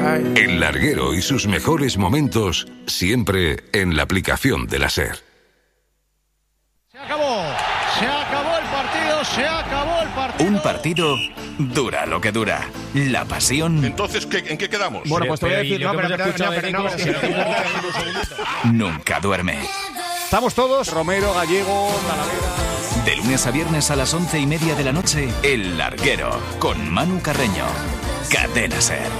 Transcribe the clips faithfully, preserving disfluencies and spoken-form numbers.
El Larguero y sus mejores momentos siempre en la aplicación de la SER. Se acabó, se acabó el partido, se acabó el partido. Un partido dura lo que dura. La pasión. Entonces, ¿qué, ¿en qué quedamos? Bueno, pues te voy a decir, no, pero, pero, no, pero no, no, nunca duerme. Estamos todos, Romero, Gallego, Talavera. De lunes a viernes a las once y media de la noche, El Larguero, con Manu Carreño. Cadena SER.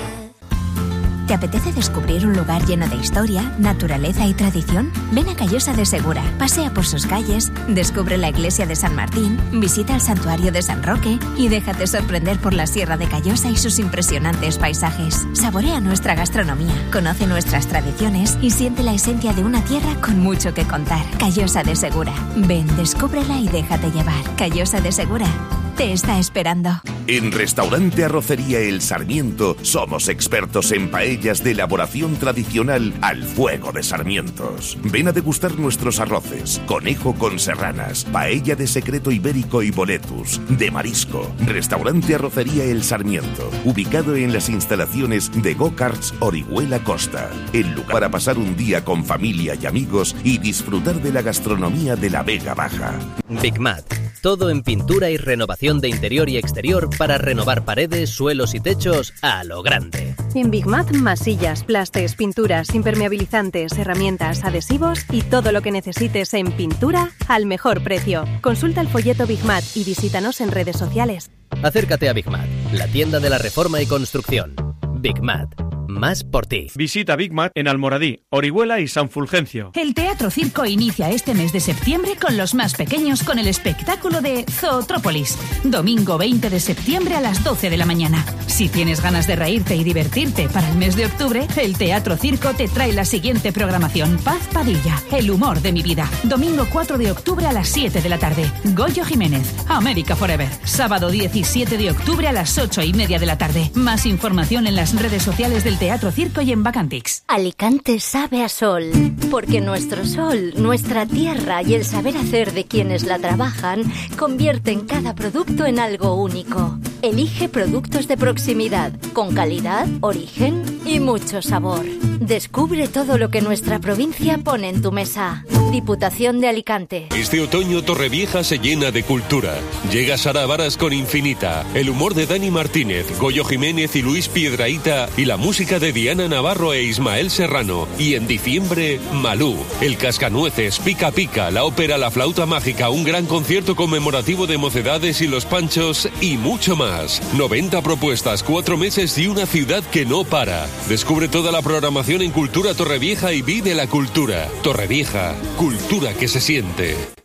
¿Te apetece descubrir un lugar lleno de historia, naturaleza y tradición? Ven a Callosa de Segura, pasea por sus calles, descubre la iglesia de San Martín, visita el santuario de San Roque y déjate sorprender por la Sierra de Callosa y sus impresionantes paisajes. Saborea nuestra gastronomía, conoce nuestras tradiciones y siente la esencia de una tierra con mucho que contar. Callosa de Segura. Ven, descúbrela y déjate llevar. Callosa de Segura te está esperando. En Restaurante Arrocería El Sarmiento somos expertos en paellas de elaboración tradicional al fuego de sarmientos. Ven a degustar nuestros arroces, conejo con serranas, paella de secreto ibérico y boletus, de marisco. Restaurante Arrocería El Sarmiento, ubicado en las instalaciones de Go-Karts Orihuela Costa. El lugar para pasar un día con familia y amigos y disfrutar de la gastronomía de la Vega Baja. Big Mat. Todo en pintura y renovación de interior y exterior para renovar paredes, suelos y techos a lo grande. En Big Mat, masillas, plastes, pinturas, impermeabilizantes, herramientas, adhesivos y todo lo que necesites en pintura al mejor precio. Consulta el folleto Big Mat y visítanos en redes sociales. Acércate a Big Mat, la tienda de la reforma y construcción. Big Mat. Más por ti. Visita Big Mat en Almoradí, Orihuela y San Fulgencio. El Teatro Circo inicia este mes de septiembre con los más pequeños con el espectáculo de Zootrópolis. Domingo veinte de septiembre a las doce de la mañana. Si tienes ganas de reírte y divertirte para el mes de octubre, el Teatro Circo te trae la siguiente programación. Paz Padilla, el humor de mi vida. Domingo cuatro de octubre a las siete de la tarde. Goyo Jiménez, América Forever. Sábado diecisiete de octubre a las ocho y media de la tarde. Más información en las redes sociales del Teatro Circo y en Bacantix. Alicante sabe a sol, porque nuestro sol, nuestra tierra y el saber hacer de quienes la trabajan convierten cada producto en algo único. Elige productos de proximidad, con calidad, origen y mucho sabor. Descubre todo lo que nuestra provincia pone en tu mesa. Diputación de Alicante. Este otoño Torrevieja se llena de cultura. Llega Sara Varas con Infinita, el humor de Dani Martínez, Goyo Jiménez y Luis Piedrahita y la música de Diana Navarro e Ismael Serrano. Y en diciembre, Malú, el Cascanueces, Pica Pica, la ópera La Flauta Mágica, un gran concierto conmemorativo de Mocedades y Los Panchos y mucho más. noventa propuestas, cuatro meses y una ciudad que no para. Descubre toda la programación en Cultura Torrevieja y vive la cultura. Torrevieja, cultura que se siente.